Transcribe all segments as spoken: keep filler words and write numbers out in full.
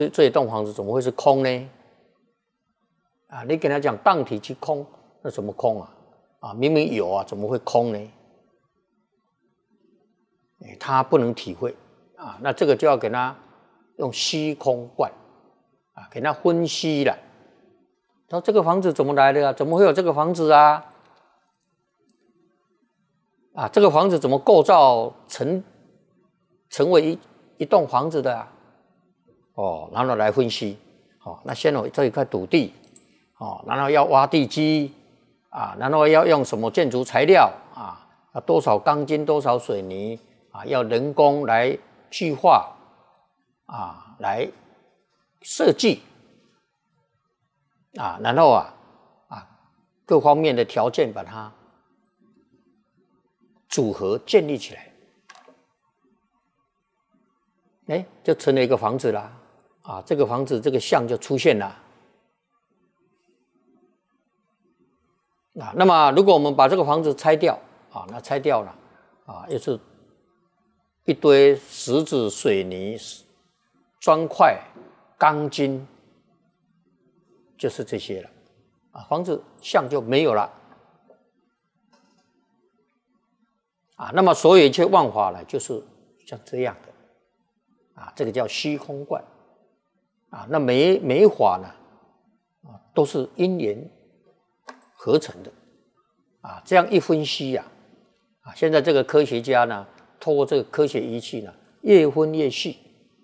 这这一栋房子怎么会是空呢？啊，你跟他讲当体即空，那怎么空啊？啊，明明有啊，怎么会空呢？他不能体会啊，那这个就要给他用虚空观啊，给他分析了。他说这个房子怎么来的啊？怎么会有这个房子啊？啊，这个房子怎么构造成成为一一栋房子的啊？哦，然后来分析。哦，那先有这一块土地，哦，然后要挖地基啊，然后要用什么建筑材料啊？要多少钢筋，多少水泥啊？要人工来具化啊，来设计啊，然后啊啊各方面的条件把它组合建立起来，哎，就成了一个房子啦。啊，这个房子这个像就出现了。啊，那么如果我们把这个房子拆掉，啊，那拆掉了，啊，又是一堆石子、水泥、砖块、钢筋，就是这些了。啊，房子像就没有了。啊，那么所有一切万法呢，就是像这样的。啊，这个叫虚空观。啊，那每每一法呢，啊，都是因缘合成的。啊，这样一分析呀，啊，现在这个科学家呢，透过这个科学仪器呢，越分越细。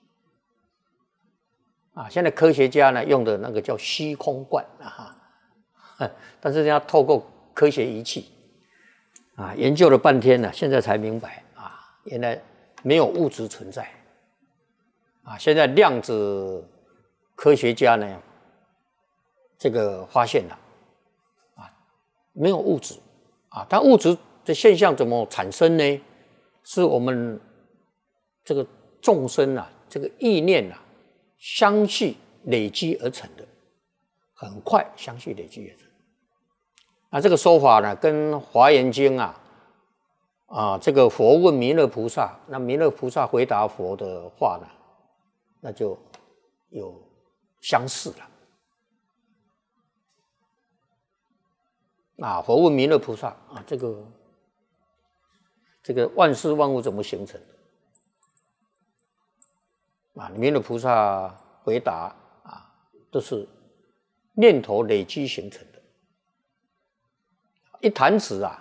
啊，现在科学家呢用的那个叫虚空观啊，但是要透过科学仪器啊，研究了半天呢，现在才明白啊，原来没有物质存在。啊，现在量子科学家呢，这个发现了啊，没有物质啊，但物质的现象怎么产生呢？是我们这个众生啊，这个意念啊，相续累积而成的，很快相续累积而成。那这个说法呢，跟《华严经》啊，啊，这个佛问弥勒菩萨，那弥勒菩萨回答佛的话呢，那就有相似了。啊，佛问弥勒菩萨啊，这个这个万事万物怎么形成的？啊，弥勒菩萨回答啊，都是念头累积形成的。一弹指啊，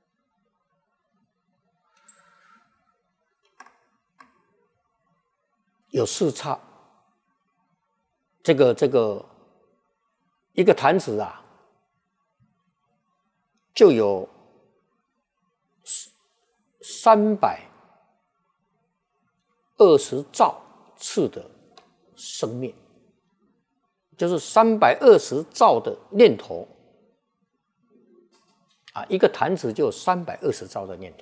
有四刹。这个这个一个弹指啊，就有三百二十兆次的生命，就是三百二十兆的念头啊，一个弹指就有三百二十兆的念头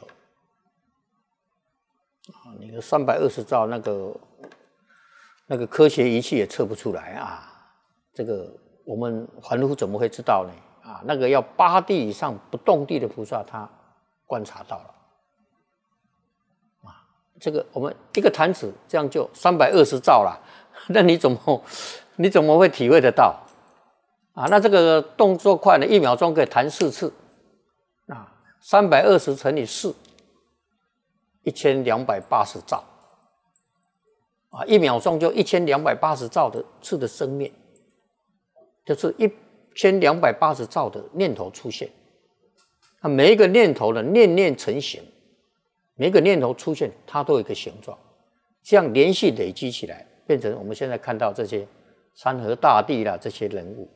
啊，你的三百二十兆那个。那个科学仪器也测不出来啊！这个我们凡夫怎么会知道呢？啊，那个要八地以上不动地的菩萨，他观察到了啊。这个我们一个弹指，这样就三百二十兆了，那你怎么你怎么会体会得到啊？那这个动作快呢，一秒钟可以弹四次啊，三百二十乘以四，一千两百八十兆。啊，一秒钟就一千两百八十兆的次的生命，就是一千两百八十兆的念头出现。那每一个念头的念念成形，每一个念头出现，它都有一个形状，这样连续累积起来，变成我们现在看到这些山河大地啦，这些人物。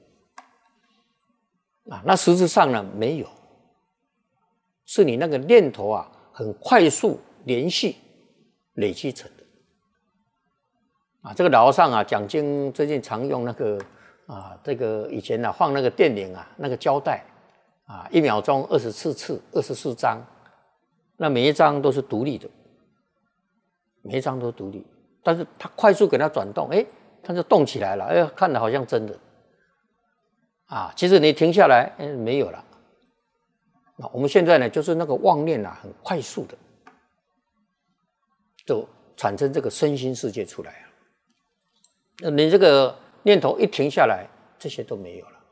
啊，那实质上呢，没有，是你那个念头啊，很快速连续累积成的。啊，这个老和尚啊，讲经最近常用那个啊，这个以前啊放那个电影啊，那个胶带啊，一秒钟二十四次，二十四张，那每一张都是独立的，每一张都独立，但是它快速给它转动，哎，它就动起来了，哎，看的好像真的啊，其实你停下来，哎，没有了。那我们现在呢，就是那个妄念啊，很快速的，就产生这个身心世界出来了。 你这个念头一停下来，这些都没有了。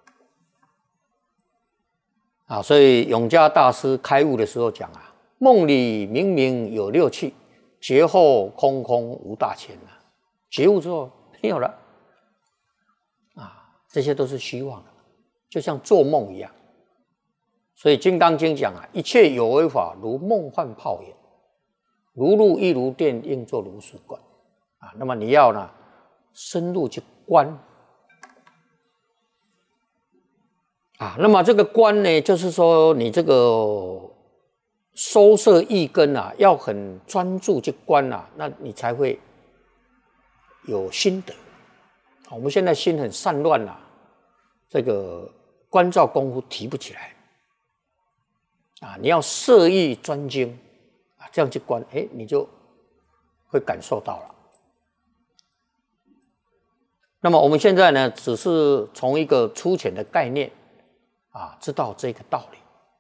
啊，所以永嘉大师开悟的时候讲啊，梦里明明有六气，觉后空空无大千啊。觉悟之后没有了，啊，这些都是虚妄的，就像做梦一样。所以《金刚经》讲啊，一切有为法如梦幻泡影，如露亦如电，应作如是观。啊，那么你要呢深入去观。啊，那么这个观呢，就是说你这个收摄意根啊，要很专注去观啊，那你才会有心得。我们现在心很散乱啊，这个观照功夫提不起来啊。你要摄意专精啊，这样去观，哎，你就会感受到了。那么我们现在呢，只是从一个粗浅的概念。啊，知道这个道理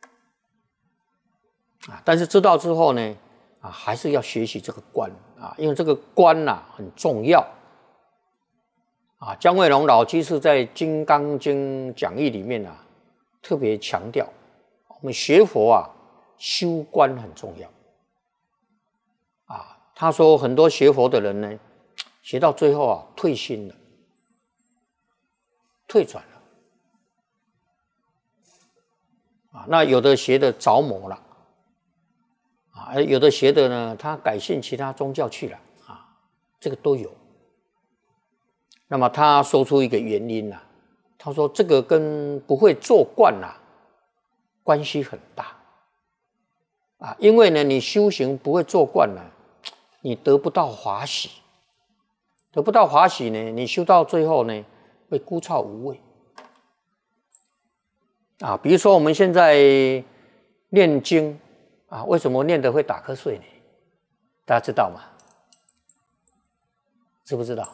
啊，但是知道之后呢，啊，还是要学习这个观啊，因为这个观呐、啊、很重要啊。姜惠龙老居士在《金刚经》讲义里面啊，特别强调，我们学佛啊，修观很重要啊。他说很多学佛的人呢，学到最后啊，退心了，退转了。啊，那有的学的着魔了，啊，有的学的呢，他改信其他宗教去了，啊，这个都有。那么他说出一个原因啊，他说这个跟不会做观啊关系很大，啊，因为呢，你修行不会做观呢，你得不到华喜，得不到华喜呢，你修到最后呢，会枯燥无味。啊，比如说我们现在念经啊，为什么念得会打瞌睡呢？大家知道吗？知不知道？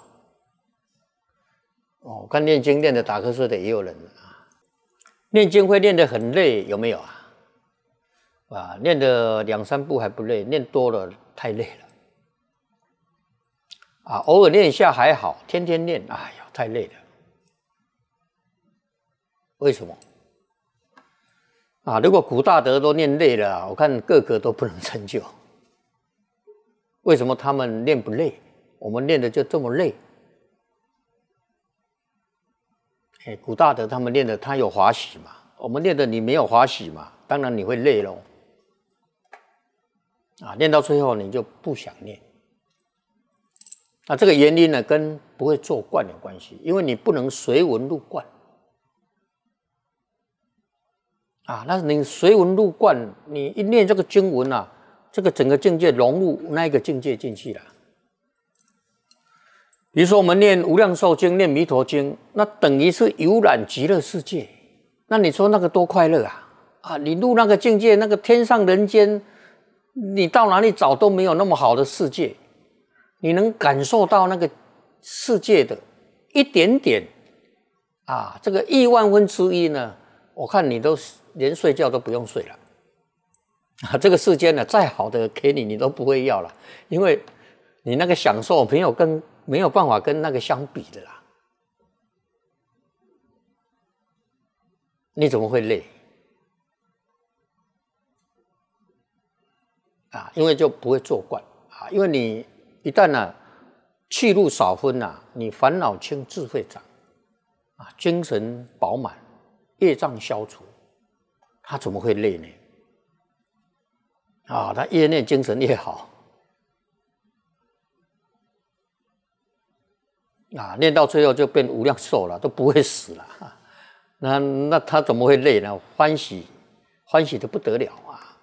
哦，我看念经念得打瞌睡的也有人啊。念经会念得很累，有没有啊？啊，念得两三步还不累，念多了太累了。啊，偶尔念一下还好，天天念，哎呀，太累了。为什么？啊，如果古大德都念累了，我看个个都不能成就。为什么他们念不累？我们念的就这么累？哎，古大德他们念的他有华喜嘛，我们念的你没有华喜嘛，当然你会累咯。啊，念到最后你就不想念。那这个原因呢，跟不会做观有关系，因为你不能随文入观。啊，那你随文入观，你一念这个经文啊，这个整个境界融入那一个境界进去了。比如说我们念无量寿经、念弥陀经，那等于是游览极乐世界。那你说那个多快乐啊！啊，你入那个境界，那个天上人间，你到哪里找都没有那么好的世界。你能感受到那个世界的一点点啊，这个亿万分之一呢，我看你都连睡觉都不用睡了啊！这个世间呢，再好的给你，你都不会要了，因为你那个享受没有跟没有办法跟那个相比的啦。你怎么会累啊？因为就不会做观啊，因为你一旦呢、啊、去路少分啊，你烦恼轻，智慧长啊，精神饱满，业障消除。他怎么会累呢？啊，他越念精神越好，啊，念到最后就变无量寿了，都不会死了。那那他怎么会累呢？欢喜，欢喜的不得了啊！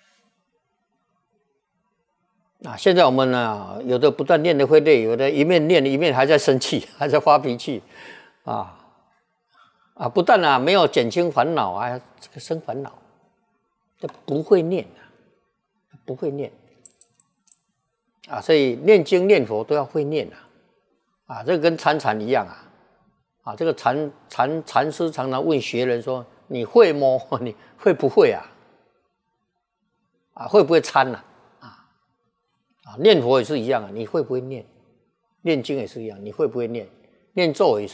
啊，现在我们呢，有的不但念的会累，有的一面念一面还在生气，还在发脾气，啊。啊，不但啊没有减轻烦恼啊，这个生烦恼，这不会念啊，不会念啊，所以念经念佛都要会念啊，啊，这个跟参禅一样啊，啊，这个禅禅禅师常常问学人说：“你会吗？你会不会啊？啊，会不会参啊？啊，啊，念佛也是一样啊，你会不会念？念经也是一样，你会不会念？” 念咒也是。